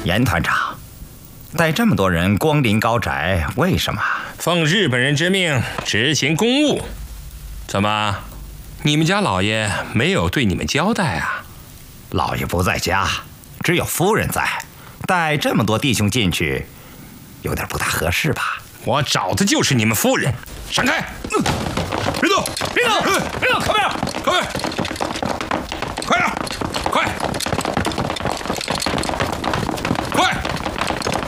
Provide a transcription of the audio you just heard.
严团长，带这么多人光临高宅，为什么？ 奉日本人之命执行公务。怎么，你们家老爷没有对你们交代啊？ 老爷不在家，只有夫人在，带这么多弟兄进去，有点不大合适吧？ 我找的就是你们夫人，闪开！ 别动！别动！